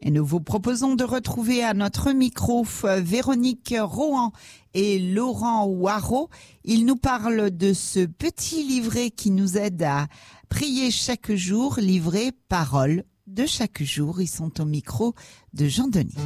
Et nous vous proposons de retrouver à notre micro Véronique Rohan et Laurent Waro. Ils nous parlent de ce petit livret qui nous aide à prier chaque jour, livret Parole de chaque jour. Ils sont au micro de Jean Denis.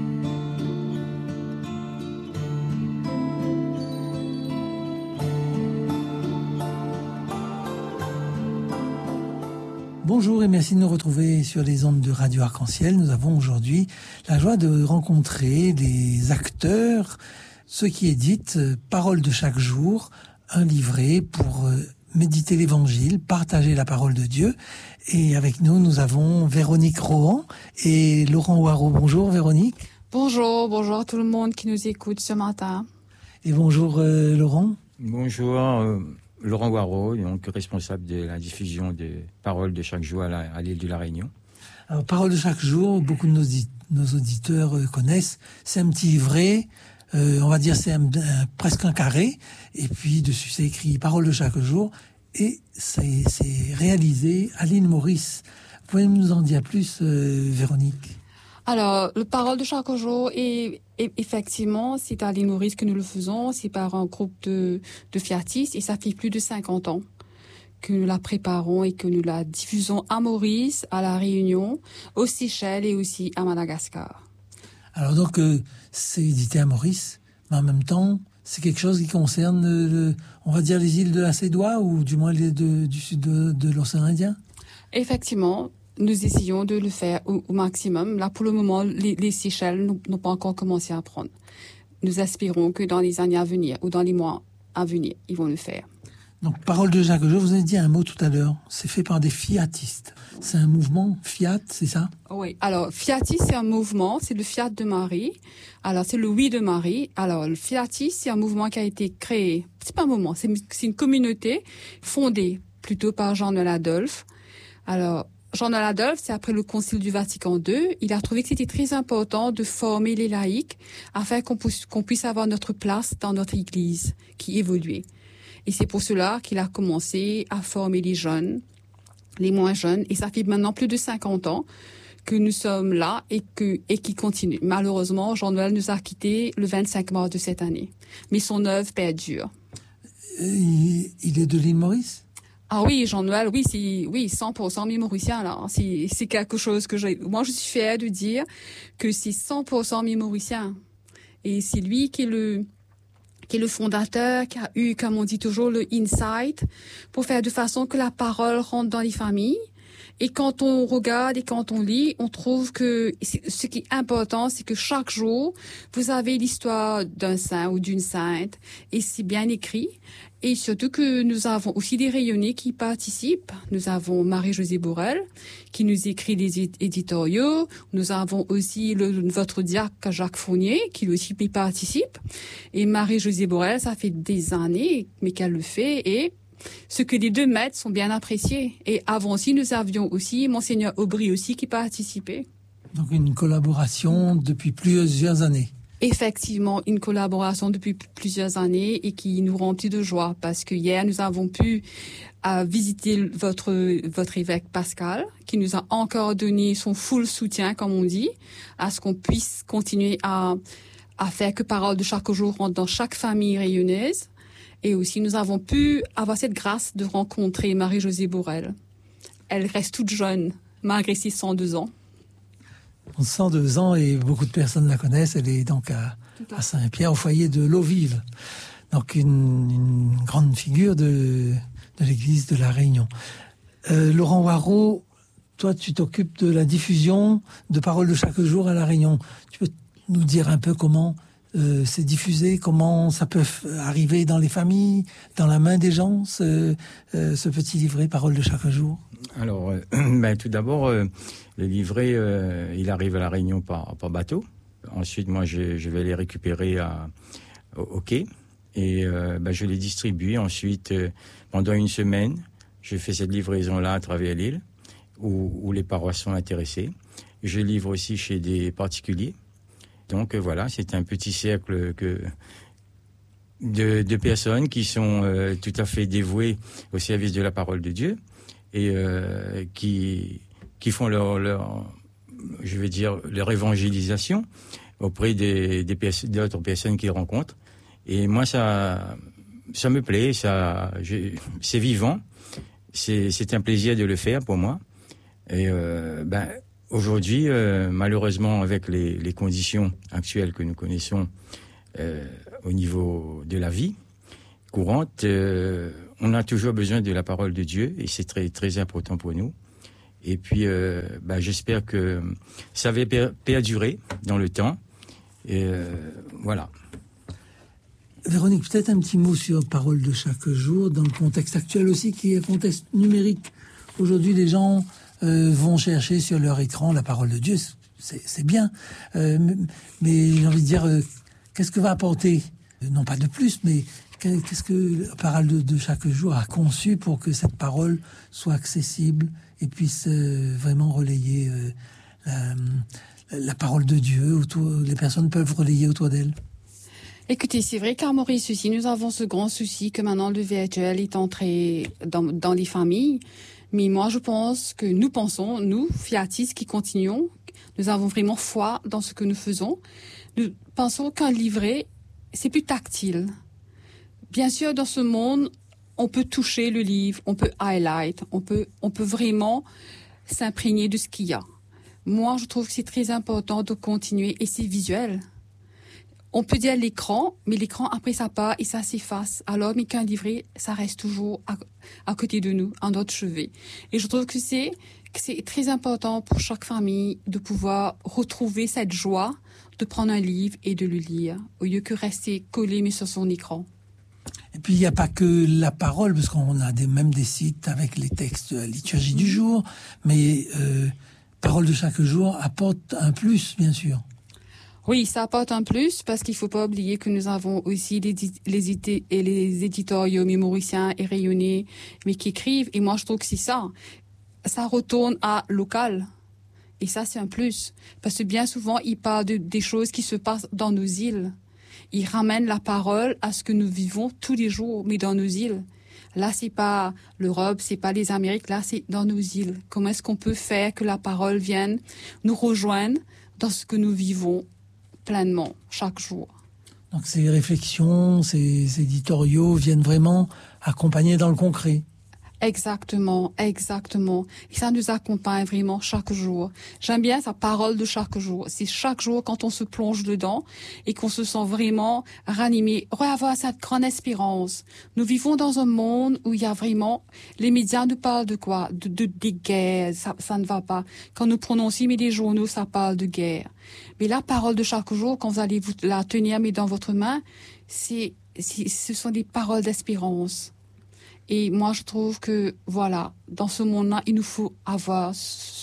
Bonjour et merci de nous retrouver sur les ondes de Radio Arc-en-Ciel. Nous avons aujourd'hui la joie de rencontrer des acteurs, ceux qui éditent Parole de chaque jour, un livret pour méditer l'Évangile, partager la parole de Dieu. Et avec nous, nous avons Véronique Rohan et Laurent Waro. Bonjour Véronique. Bonjour à tout le monde qui nous écoute ce matin. Et bonjour Laurent. Bonjour. Laurent Waro, donc responsable de la diffusion des paroles de chaque jour à l'île de la Réunion. Alors, Paroles de chaque jour, beaucoup de nos auditeurs connaissent. C'est un petit livret, on va dire c'est presque un carré, et puis dessus c'est écrit Paroles de chaque jour, et c'est réalisé à l'île Maurice. Vous pouvez nous en dire plus, Véronique? Alors, le Parole de chaque jour est effectivement, c'est à l'île Maurice que nous le faisons. C'est par un groupe de fiatistes et ça fait plus de 50 ans que nous la préparons et que nous la diffusons à Maurice, à la Réunion, aux Seychelles et aussi à Madagascar. Alors donc, c'est édité à Maurice, mais en même temps, c'est quelque chose qui concerne, on va dire, les îles de la Cédois ou du moins du sud de l'océan Indien? Effectivement. Nous essayons de le faire au maximum. Là, pour le moment, les Seychelles n'ont pas encore commencé à prendre. Nous espérons que dans les années à venir ou dans les mois à venir, ils vont le faire. Donc, Parole de chaque jour, vous avez dit un mot tout à l'heure. C'est fait par des fiatistes. C'est un mouvement Fiat, c'est ça? Oui. Alors, fiatiste, c'est un mouvement. C'est le Fiat de Marie. Alors, c'est le oui de Marie. Alors, le fiatiste, c'est un mouvement qui a été créé. C'est pas un mouvement, c'est une communauté fondée plutôt par Jean-Noël Adolphe. Alors, Jean-Noël Adolphe, c'est après le Concile du Vatican II, il a trouvé que c'était très important de former les laïcs afin qu'on puisse avoir notre place dans notre Église qui évoluait. Et c'est pour cela qu'il a commencé à former les jeunes, les moins jeunes, et ça fait maintenant plus de 50 ans que nous sommes là et qui continue. Malheureusement, Jean-Noël nous a quittés le 25 mars de cette année. Mais son œuvre perdure. Il est de l'île Maurice? Ah oui, Jean-Noël, oui, 100% mauricien, là. C'est quelque chose que moi, je suis fière de dire que c'est 100% mauricien. Et c'est lui qui est le fondateur, qui a eu, comme on dit toujours, le insight pour faire de façon que la parole rentre dans les familles. Et quand on regarde et quand on lit, on trouve que ce qui est important, c'est que chaque jour, vous avez l'histoire d'un saint ou d'une sainte, et c'est bien écrit. Et surtout que nous avons aussi des rayonnés qui participent. Nous avons Marie-Josée Borel, qui nous écrit des éditoriaux. Nous avons aussi votre diacre Jacques Fournier, qui lui aussi participe. Et Marie-Josée Borel, ça fait des années, mais qu'elle le fait, et ce que les deux maîtres sont bien appréciés. Et avant aussi, nous avions aussi Monseigneur Aubry aussi qui participait. Donc une collaboration depuis plusieurs années. Effectivement, une collaboration depuis plusieurs années et qui nous remplit de joie parce que hier, nous avons pu visiter votre évêque Pascal qui nous a encore donné son full soutien, comme on dit, à ce qu'on puisse continuer à faire que Parole de chaque jour rentre dans chaque famille rayonnaise. Et aussi, nous avons pu avoir cette grâce de rencontrer Marie-Josée Borel. Elle reste toute jeune, malgré ses 102 ans. 102 ans et beaucoup de personnes la connaissent. Elle est donc à Saint-Pierre, au foyer de l'eau vive. Donc une grande figure de l'église de la Réunion. Laurent Waro, toi tu t'occupes de la diffusion de Paroles de chaque jour à la Réunion. Tu peux nous dire un peu comment c'est diffusé, comment ça peut arriver dans les familles, dans la main des gens, ce petit livret Paroles de chaque jour? Alors, tout d'abord, le livret, il arrive à la Réunion par bateau. Ensuite, moi, je vais les récupérer au quai et je les distribue. Ensuite, pendant une semaine, je fais cette livraison-là à travers l'île où les paroisses sont intéressées. Je livre aussi chez des particuliers. Donc voilà, c'est un petit cercle de personnes qui sont tout à fait dévouées au service de la parole de Dieu et qui font leur je vais dire, leur évangélisation auprès d'autres personnes qu'ils rencontrent. Et moi, ça me plaît, c'est vivant, c'est un plaisir de le faire pour moi. Et aujourd'hui, malheureusement, avec les conditions actuelles que nous connaissons au niveau de la vie courante, on a toujours besoin de la parole de Dieu et c'est très, très important pour nous. Et puis, j'espère que ça va perdurer dans le temps. Et voilà. Véronique, peut-être un petit mot sur Parole de chaque jour, dans le contexte actuel aussi, qui est un contexte numérique. Aujourd'hui, les gens vont chercher sur leur écran la parole de Dieu. C'est bien. Mais j'ai envie de dire, qu'est-ce que va apporter, non pas de plus, mais qu'est-ce que la Parole de chaque jour a conçu pour que cette parole soit accessible et puisse vraiment relayer la parole de Dieu, les personnes peuvent relayer autour d'elle. Écoutez, c'est vrai qu'à Maurice aussi, nous avons ce grand souci que maintenant le virtuel est entré dans les familles. Mais moi, je pense que nous pensons, nous, fiatistes qui continuons, nous avons vraiment foi dans ce que nous faisons. Nous pensons qu'un livret, c'est plus tactile. Bien sûr, dans ce monde, on peut toucher le livre, on peut highlight, on peut vraiment s'imprégner de ce qu'il y a. Moi, je trouve que c'est très important de continuer et c'est visuel. On peut dire l'écran, mais l'écran, après, ça part et ça s'efface. Alors, mais qu'un livret, ça reste toujours à côté de nous, à notre chevet. Et je trouve que c'est très important pour chaque famille de pouvoir retrouver cette joie de prendre un livre et de le lire, au lieu que rester collé, mais sur son écran. Et puis, il n'y a pas que la parole, parce qu'on a même des sites avec les textes de la liturgie du jour, mais Parole de chaque jour apporte un plus, bien sûr. Oui, ça apporte un plus parce qu'il faut pas oublier que nous avons aussi les éditoriaux mémoriciens et rayonnés, mais qui écrivent. Et moi, je trouve que c'est ça. Ça retourne à local. Et ça, c'est un plus. Parce que bien souvent, ils parlent des choses qui se passent dans nos îles. Ils ramènent la parole à ce que nous vivons tous les jours, mais dans nos îles. Là, c'est pas l'Europe, c'est pas les Amériques, là, c'est dans nos îles. Comment est-ce qu'on peut faire que la parole vienne nous rejoindre dans ce que nous vivons pleinement, chaque jour. Donc ces réflexions, ces éditoriaux viennent vraiment accompagner dans le concret. Exactement. Et ça nous accompagne vraiment chaque jour. J'aime bien sa parole de chaque jour. C'est chaque jour quand on se plonge dedans et qu'on se sent vraiment ranimé, avoir cette grande espérance. Nous vivons dans un monde où il y a vraiment, les médias nous parlent de quoi? Des guerres, ça ne va pas. Quand nous prenons aussi les journaux, ça parle de guerre. Mais la parole de chaque jour, quand vous allez vous la tenir dans votre main, ce sont des paroles d'espérance. Et moi, je trouve que, voilà, dans ce monde-là, il nous faut avoir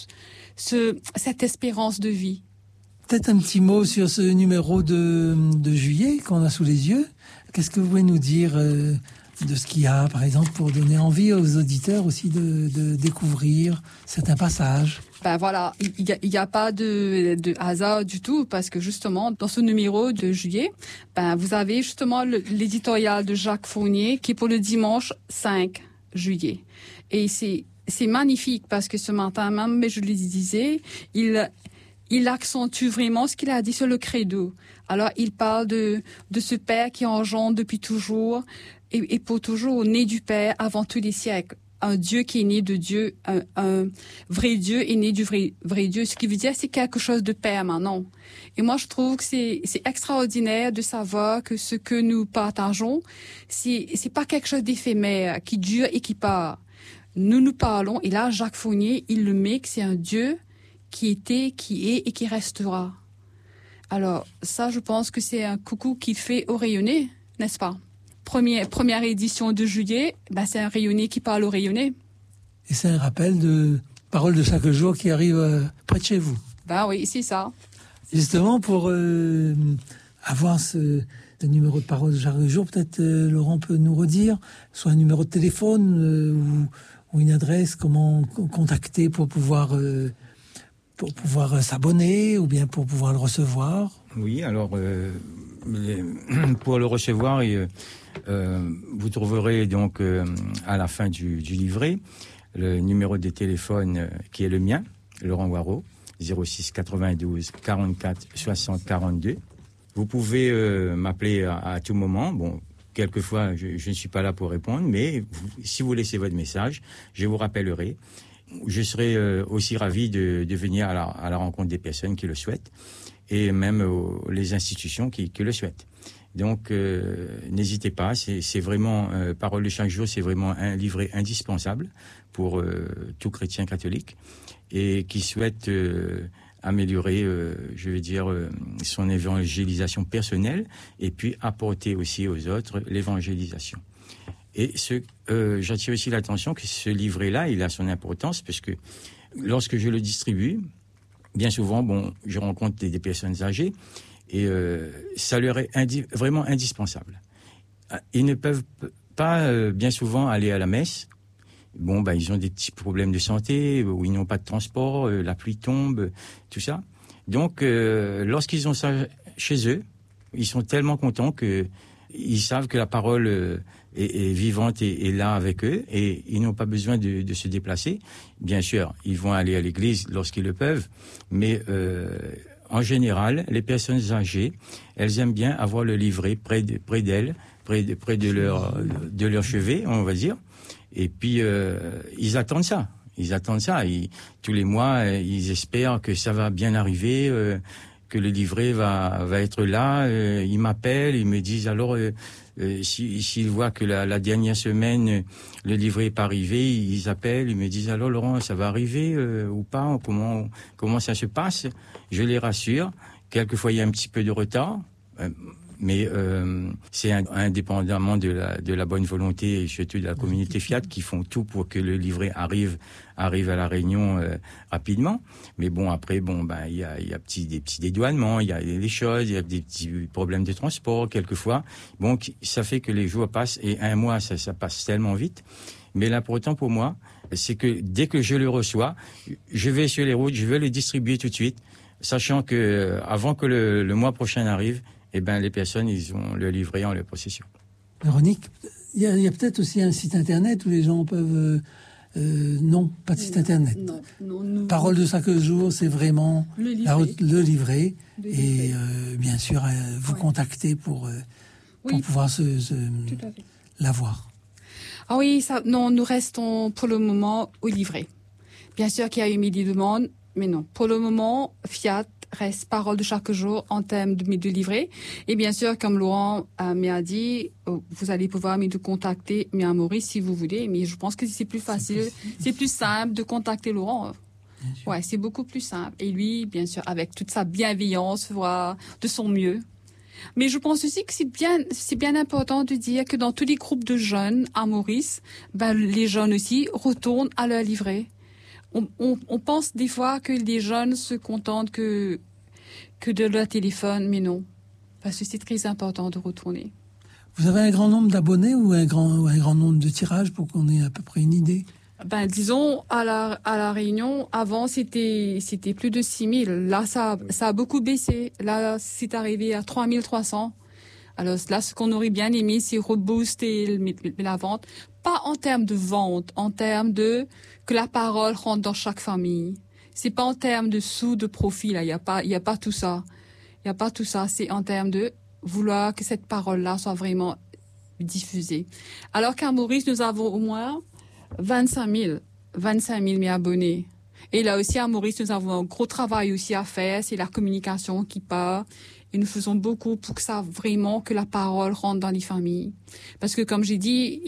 cette espérance de vie. Peut-être un petit mot sur ce numéro de juillet qu'on a sous les yeux. Qu'est-ce que vous pouvez nous dire de ce qu'il y a, par exemple, pour donner envie aux auditeurs aussi de découvrir certains passages? Ben voilà, il y a pas de hasard du tout parce que justement dans ce numéro de juillet, vous avez justement l'éditorial de Jacques Fournier qui est pour le dimanche 5 juillet. Et c'est magnifique parce que ce matin même, mais je le disais, il accentue vraiment ce qu'il a dit sur le credo. Alors il parle de ce Père qui engendre depuis toujours et pour toujours, né du Père avant tous les siècles. Un Dieu qui est né de Dieu, un vrai Dieu est né du vrai Dieu. Ce qui veut dire, c'est quelque chose de permanent. Et moi, je trouve que c'est extraordinaire de savoir que ce que nous partageons, c'est pas quelque chose d'éphémère, qui dure et qui part. Nous parlons, et là, Jacques Fournier, il le met que c'est un Dieu qui était, qui est et qui restera. Alors, ça, je pense que c'est un coucou qu'il fait au rayonné, n'est-ce pas? Première édition de juillet, c'est un rayonné qui parle au rayonné. Et c'est un rappel de Parole de chaque jour qui arrive près de chez vous. Oui, c'est ça. Justement, pour avoir ce numéro de Parole de chaque jour, peut-être Laurent peut nous redire, soit un numéro de téléphone ou une adresse, comment contacter pour pouvoir s'abonner ou bien pour pouvoir le recevoir. Oui, alors pour le recevoir, vous trouverez donc à la fin du livret le numéro de téléphone qui est le mien, Laurent Waro, 06 92 44 60 42. Vous pouvez m'appeler à tout moment. Bon, quelquefois, je ne suis pas là pour répondre, mais si vous laissez votre message, je vous rappellerai. Je serai aussi ravi de venir à la rencontre des personnes qui le souhaitent et même les institutions qui le souhaitent. Donc, n'hésitez pas, c'est vraiment, Parole de chaque jour, c'est vraiment un livret indispensable pour tout chrétien catholique et qui souhaite améliorer, son évangélisation personnelle et puis apporter aussi aux autres l'évangélisation. Et j'attire aussi l'attention que ce livret-là, il a son importance parce que lorsque je le distribue, bien souvent, je rencontre des personnes âgées et ça leur est vraiment indispensable. Ils ne peuvent pas bien souvent aller à la messe. Ils ont des petits problèmes de santé, ou ils n'ont pas de transport, la pluie tombe, tout ça. Donc, lorsqu'ils ont ça chez eux, ils sont tellement contents qu'ils savent que la parole est vivante et là avec eux, et ils n'ont pas besoin de se déplacer. Bien sûr, ils vont aller à l'église lorsqu'ils le peuvent, mais en général, les personnes âgées, elles aiment bien avoir le livret près d'elles, près de leur chevet, on va dire. Et puis, ils attendent ça. Tous les mois, ils espèrent que ça va bien arriver, que le livret va être là. Ils m'appellent, ils me disent alors, s'ils voient que la dernière semaine, le livret n'est pas arrivé, ils appellent, ils me disent alors Laurent, ça va arriver ou pas, comment ça se passe? Je les rassure. Quelquefois, il y a un petit peu de retard. Mais c'est indépendamment de la bonne volonté et surtout de la communauté Fiat qui font tout pour que le livret arrive à la Réunion rapidement. Mais après il y a des petits dédouanements, il y a des choses, il y a des petits problèmes de transport quelquefois. Ça fait que les jours passent et un mois ça passe tellement vite. Mais l'important pour moi, c'est que dès que je le reçois, je vais sur les routes, je vais le distribuer tout de suite, sachant que avant que le mois prochain arrive, les personnes, ils ont le livret en leur possession. Véronique, il y a peut-être aussi un site internet où les gens peuvent... non, pas de site internet. Non, Parole de chaque jour, c'est vraiment le livret. Et bien sûr, vous contacter pour pouvoir l'avoir. Ah oui, nous restons pour le moment au livret. Bien sûr qu'il y a eu des demandes, mais non. Pour le moment, Fiat reste Parole de chaque jour en termes de livret. Et bien sûr, comme Laurent m'a dit, vous allez pouvoir me contacter à Maurice si vous voulez. Mais je pense que c'est plus facile, c'est plus simple de contacter Laurent. Ouais, c'est beaucoup plus simple. Et lui, bien sûr, avec toute sa bienveillance, fera de son mieux. Mais je pense aussi que c'est bien important de dire que dans tous les groupes de jeunes à Maurice, les jeunes aussi retournent à leur livret. On pense des fois que les jeunes se contentent que de leur téléphone, mais non. Parce que c'est très important de retourner. Vous avez un grand nombre d'abonnés ou un grand nombre de tirages pour qu'on ait à peu près une idée? Disons, à la Réunion, avant, c'était plus de 6 000. Là, ça a beaucoup baissé. Là, c'est arrivé à 3 300. Alors là, ce qu'on aurait bien aimé, c'est rebooster la vente. Pas en termes de vente, en termes de que la parole rentre dans chaque famille. C'est pas en termes de sous, de profit, là. Il y a pas tout ça. Il y a pas tout ça. C'est en termes de vouloir que cette parole-là soit vraiment diffusée. Alors qu'à Maurice, nous avons au moins 25 000 abonnés. Et là aussi, à Maurice, nous avons un gros travail aussi à faire. C'est la communication qui part. Et nous faisons beaucoup pour que la parole rentre dans les familles. Parce que comme j'ai dit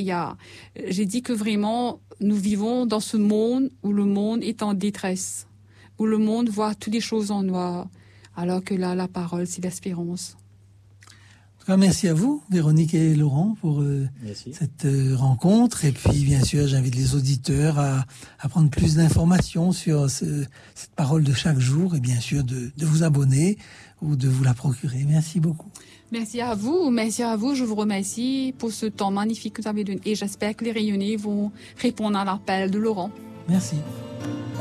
que vraiment, nous vivons dans ce monde où le monde est en détresse. Où le monde voit toutes les choses en noir. Alors que là, la parole, c'est l'espérance. En tout cas, merci à vous, Véronique et Laurent, pour cette rencontre. Et puis, bien sûr, j'invite les auditeurs à prendre plus d'informations sur cette parole de chaque jour et bien sûr de vous abonner ou de vous la procurer. Merci beaucoup. Merci à vous. Je vous remercie pour ce temps magnifique que vous avez donné. Et j'espère que les Réunionnais vont répondre à l'appel de Laurent. Merci.